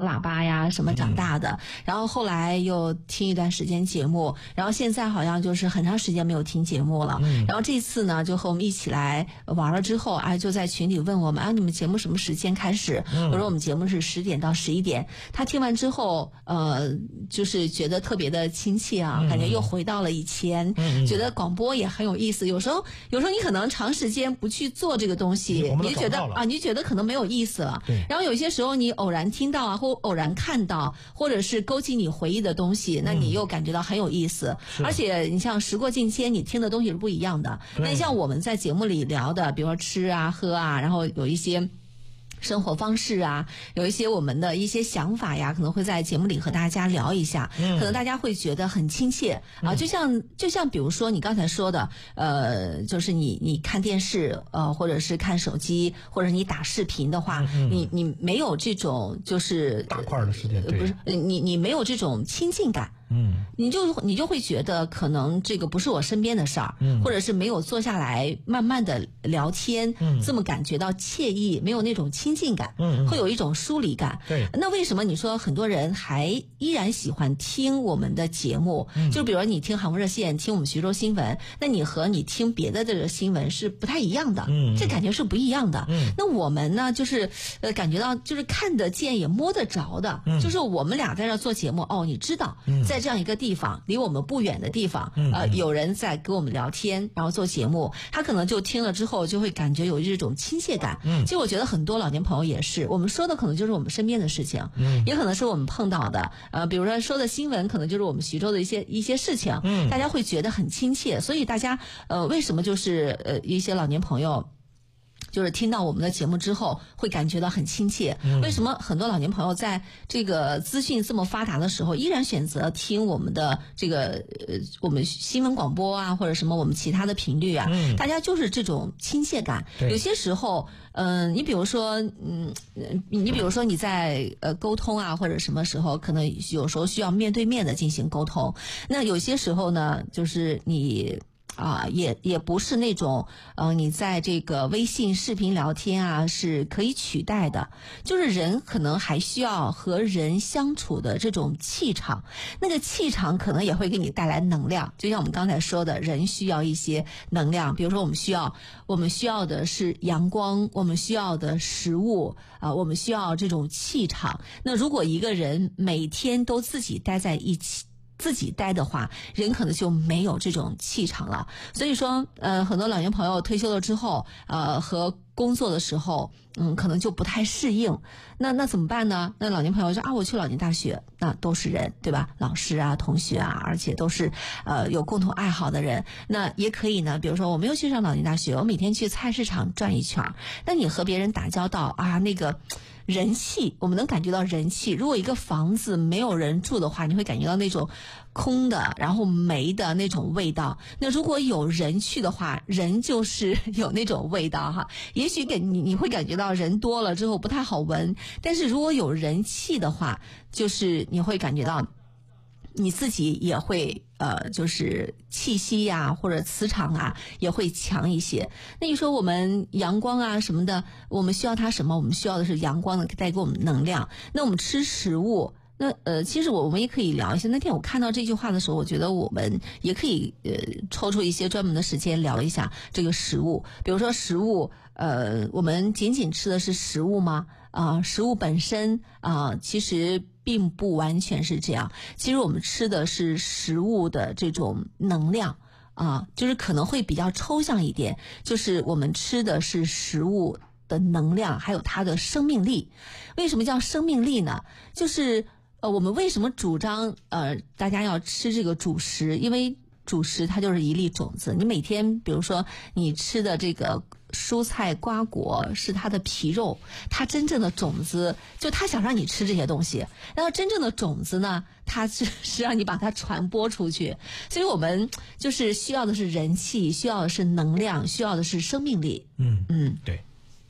喇叭呀什么长大的，然后后来又听一段时间节目，然后现在好像就是很长时间没有听节目了，然后这次呢就和我们一起来玩了之后就在群里问我们你们节目什么时间开始？我说我们节目是10点到11点。他听完之后就是觉得特别的亲切感觉又回到了以前，觉得广播也很有意思。有时候你可能长时间不去做这个东西，你就觉得你就觉得可能没有意思了。然后有些时候你偶然听到或偶然看到，或者是勾起你回忆的东西，那你又感觉到很有意思。而且你像时过境迁，你听的东西是不一样的。那像我们在节目里聊的，比如说吃喝然后有一些生活方式有一些我们的一些想法可能会在节目里和大家聊一下，可能大家会觉得很亲切就像比如说你刚才说的就是你看电视或者是看手机，或者你打视频的话，你没有这种就是大块的时间， 不是你没有这种亲近感。你就会觉得可能这个不是我身边的事儿，或者是没有坐下来慢慢的聊天，这么感觉到惬意，没有那种亲近感，会有一种疏离感。 对， 那为什么你说很多人还依然喜欢听我们的节目？就比如你听韩国热线，听我们徐州新闻，那你和你听别的这个新闻是不太一样的，这感觉是不一样的。那我们呢，就是感觉到就是看得见也摸得着的，就是我们俩在这做节目，你知道在这样一个地方，离我们不远的地方，有人在跟我们聊天，然后做节目，他可能就听了之后就会感觉有这种亲切感。其实我觉得很多老年朋友也是，我们说的可能就是我们身边的事情，也可能是我们碰到的，比如说说的新闻，可能就是我们徐州的一些事情，大家会觉得很亲切。所以大家为什么就是一些老年朋友就是听到我们的节目之后会感觉到很亲切，为什么很多老年朋友在这个资讯这么发达的时候依然选择听我们的这个我们新闻广播或者什么我们其他的频率大家就是这种亲切感。有些时候你比如说你在沟通或者什么时候可能有时候需要面对面的进行沟通，那有些时候呢就是你也不是那种你在这个微信视频聊天是可以取代的，就是人可能还需要和人相处的这种气场，那个气场可能也会给你带来能量。就像我们刚才说的，人需要一些能量，比如说我们需要的是阳光，我们需要的食物我们需要这种气场。那如果一个人每天都自己待在一起自己待的话，人可能就没有这种气场了。所以说很多老年朋友退休了之后和工作的时候可能就不太适应，那怎么办呢？那老年朋友说我去老年大学，那都是人对吧，老师同学而且都是有共同爱好的人。那也可以呢，比如说我没有去上老年大学，我每天去菜市场转一圈，那你和别人打交道那个人气，我们能感觉到人气。如果一个房子没有人住的话，你会感觉到那种空的然后没的那种味道。那如果有人去的话，人就是有那种味道也许你会感觉到人多了之后不太好闻，但是如果有人气的话，就是你会感觉到你自己也会就是气息或者磁场也会强一些。那你说我们阳光什么的，我们需要它什么？我们需要的是阳光带给我们能量。那我们吃食物，那其实我们也可以聊一下。那天我看到这句话的时候，我觉得我们也可以抽出一些专门的时间聊一下这个食物。比如说食物我们仅仅吃的是食物吗？食物本身其实并不完全是这样。其实我们吃的是食物的这种能量就是可能会比较抽象一点，就是我们吃的是食物的能量，还有它的生命力。为什么叫生命力呢？就是我们为什么主张大家要吃这个主食？因为主食它就是一粒种子，你每天比如说你吃的这个蔬菜瓜果是它的皮肉，它真正的种子就它想让你吃这些东西，然后真正的种子呢，它是让你把它传播出去。所以我们就是需要的是人气，需要的是能量，需要的是生命力。 对。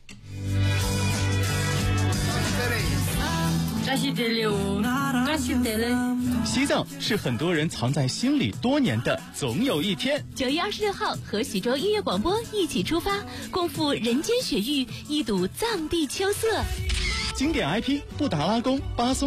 西藏是很多人藏在心里多年的总有一天。 9月26号和徐州音乐广播一起出发，共赴人间雪域，一睹藏地秋色。 经典 IP 布达拉宫、巴松